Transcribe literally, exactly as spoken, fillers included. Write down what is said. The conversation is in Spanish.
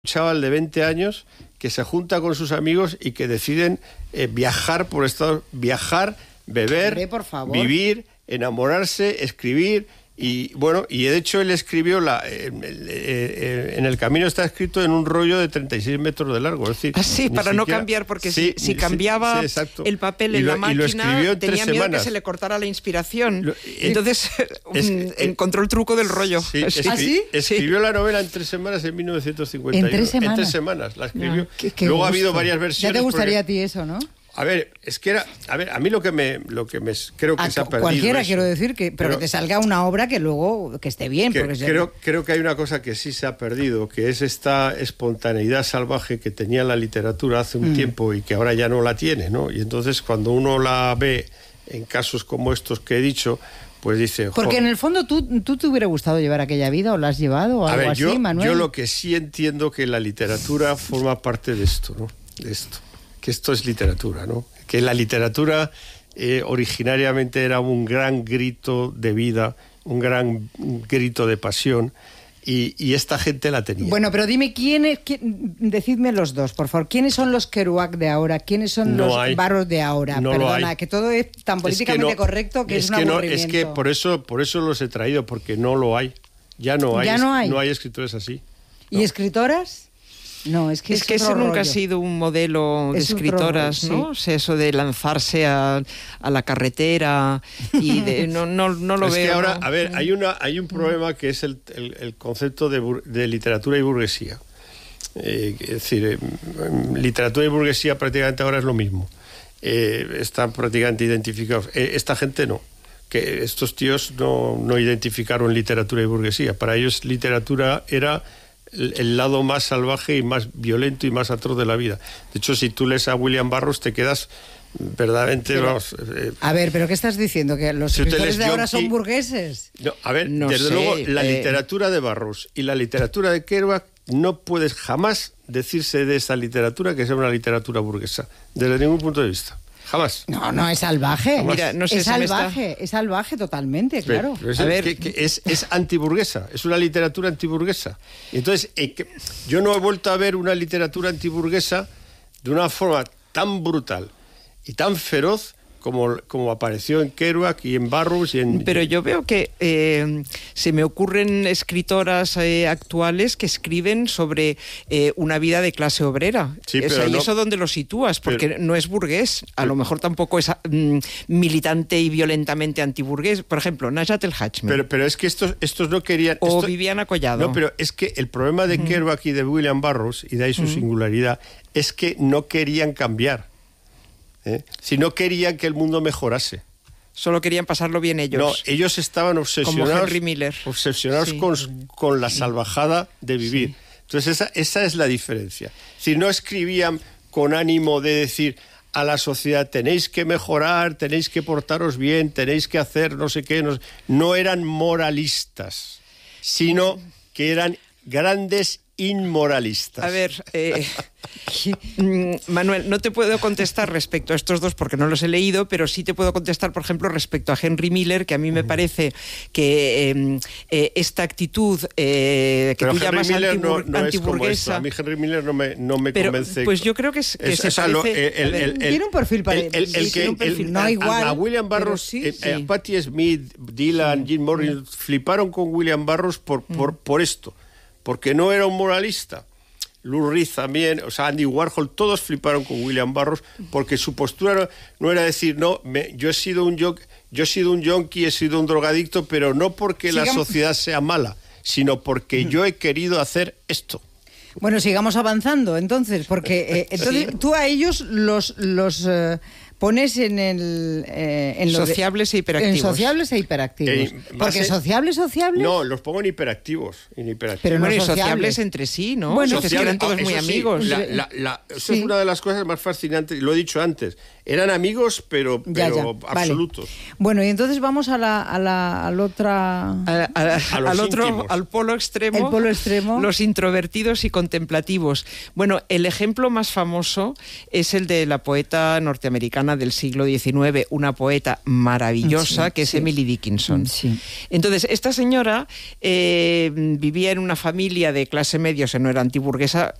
chaval de veinte años que se junta con sus amigos y que deciden eh, viajar por Estados viajar, beber, Hombre, por favor. vivir, enamorarse, escribir. Y bueno, y de hecho él escribió, la, eh, eh, en el camino está escrito en un rollo de treinta y seis metros de largo. Es decir, ah, sí, para no siquiera, cambiar, porque sí, si, si cambiaba sí, sí, el papel y en lo, la máquina, en tenía miedo semanas. que se le cortara la inspiración. Lo, Entonces es, um, es, encontró el truco del rollo. Sí, sí. escri ¿Ah, sí? Escribió sí. la novela en tres semanas en mil novecientos cincuenta y uno. ¿En tres semanas? En tres semanas la escribió. No, qué, qué Luego gusto. ha habido varias versiones. Ya te gustaría porque, a ti eso, ¿no? A ver, es que era, a ver, a mí lo que me, lo que me creo que A se ha perdido. cualquiera eso. quiero decir que, pero, pero que te salga una obra que luego que esté bien. Que, porque creo, se... creo que hay una cosa que sí se ha perdido, que es esta espontaneidad salvaje que tenía la literatura hace un mm. tiempo y que ahora ya no la tiene, ¿no? Y entonces cuando uno la ve en casos como estos que he dicho, pues dice... Porque en el fondo tú, tú te hubiera gustado llevar aquella vida o la has llevado o a algo ver, así, yo, Manuel. Yo lo que sí entiendo que la literatura forma parte de esto, ¿no? De esto. Que esto es literatura, ¿no? Que la literatura eh, originariamente era un gran grito de vida, un gran grito de pasión, y, y esta gente la tenía. Bueno, pero dime, ¿quién es, quién, decidme los dos, por favor. ¿Quiénes son los Kerouac de ahora? ¿Quiénes son no los hay, Barros de ahora? No Perdona, que todo es tan políticamente es que no, correcto que es, es un que no, aburrimiento. Es que por eso, por eso los he traído, porque no lo hay. Ya no hay. ¿Ya no hay? No hay escritores así. ¿Y no. escritoras? No, es que es es que ese nunca rollo. ha sido un modelo de es escritoras, rollo, ¿no? sí. O sea, eso de lanzarse a, a la carretera y de, no, no, no lo es veo. Es que ahora, ¿no? a ver, hay una, hay un problema que es el, el, el concepto de, de literatura y burguesía. Eh, es decir, eh, literatura y burguesía prácticamente ahora es lo mismo. Eh, están prácticamente identificados. Eh, esta gente no. Que estos tíos no, no identificaron literatura y burguesía. Para ellos literatura era el, el lado más salvaje y más violento y más atroz de la vida. De hecho, si tú lees a William Burroughs te quedas verdaderamente... Pero, vamos, eh, a ver, ¿pero qué estás diciendo? ¿Que los si escritores de ahora Yonki, son burgueses? No, a ver, no desde sé, luego, la eh... literatura de Burroughs y la literatura de Kerouac no puedes jamás decirse de esa literatura que sea una literatura burguesa, desde ningún punto de vista. Jamás. No, no, es salvaje. Mira, no sé, es se me salvaje, está... es salvaje totalmente, claro. Pero, pero es, a ver, que, que es, es antiburguesa, es una literatura antiburguesa. Entonces, eh, que yo no he vuelto a ver una literatura antiburguesa de una forma tan brutal y tan feroz como, como apareció en Kerouac y en Burroughs y en... Pero yo veo que eh, se me ocurren escritoras eh, actuales que escriben sobre eh, una vida de clase obrera. Sí, o sea, pero ¿y no, eso dónde lo sitúas? Porque pero, no es burgués. A pero, lo mejor tampoco es mm, militante y violentamente antiburgués. Por ejemplo, Najat El Hachmi. Pero, pero es que estos, estos no querían... O esto, Viviana Collado. No, pero es que el problema de mm. Kerouac y de William Burroughs, y de ahí su mm. singularidad, es que no querían cambiar. ¿Eh? Si no querían que el mundo mejorase. Solo querían pasarlo bien ellos. No, ellos estaban obsesionados, como Henry Miller. obsesionados sí. con, con la salvajada de vivir. Sí. Entonces esa, esa es la diferencia. Si no escribían con ánimo de decir a la sociedad tenéis que mejorar, tenéis que portaros bien, tenéis que hacer no sé qué, no, no eran moralistas, sino que eran grandes inmoralistas. A ver, eh, Manuel, no te puedo contestar respecto a estos dos porque no los he leído, pero sí te puedo contestar, por ejemplo, respecto a Henry Miller, que a mí me parece que eh, eh, esta actitud eh, que pero tú Henry llamas Miller antibur no, no antiburguesa... Es como esto. A mí Henry Miller no me, no me pero, convence. Pues yo creo que, es, que es, se o sea, parece... lo, el, el, el, tiene un perfil para... El, el, el, sí, que, un perfil, el, no a, igual. A William Burroughs, sí, eh, sí. a Patti Smith, Dylan, sí. Jim Morrison, sí. fliparon con William Burroughs por, por, por esto, porque no era un moralista. Lou Reed también, o sea, Andy Warhol, todos fliparon con William Burroughs porque su postura no, no era decir, no, me, yo he sido un yo, yo he sido un yonki, he sido un drogadicto, pero no porque Sigamos. la sociedad sea mala, sino porque yo he querido hacer esto. Bueno, sigamos avanzando, entonces, porque eh, entonces sí. tú a ellos los los eh, pones en el eh, en sociables de, e hiperactivos. En sociables e hiperactivos. Eh, porque base, sociables, sociables. No, los pongo en hiperactivos, en hiperactivos. Pero no bueno, y sociables. sociables entre sí, ¿no? Bueno, sociables, que eran todos oh, muy sí, amigos. La, la, la, eso sí. es una de las cosas más fascinantes, lo he dicho antes. Eran amigos, pero, ya, pero ya. absolutos. Vale. Bueno, y entonces vamos a la, a la al otra a, a, a al otro íntimos. al polo extremo. El polo extremo. Los introvertidos y contemplativos. Bueno, el ejemplo más famoso es el de la poeta norteamericana americana del siglo diecinueve, una poeta maravillosa, sí, que es sí. Emily Dickinson. Sí. Entonces, esta señora eh, vivía en una familia de clase media, o sea, no era antiburguesa,